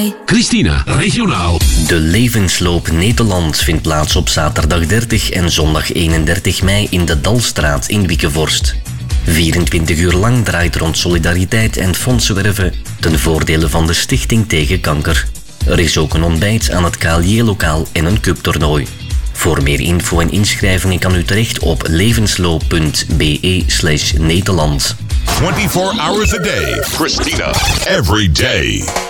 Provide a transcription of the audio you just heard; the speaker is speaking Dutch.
Allee. Christina, regionaal. De Levensloop Nederland vindt plaats op zaterdag 30 en zondag 31 mei in de Dalstraat in Wickevorst. 24 uur lang draait rond solidariteit en fondsenwerven ten voordele van de Stichting tegen Kanker. Er is ook een ontbijt aan het KLJ-lokaal en een cuptoernooi. Voor meer info en inschrijvingen kan u terecht op levensloop.be/Nederland. 24 hours a day. Christina, every day.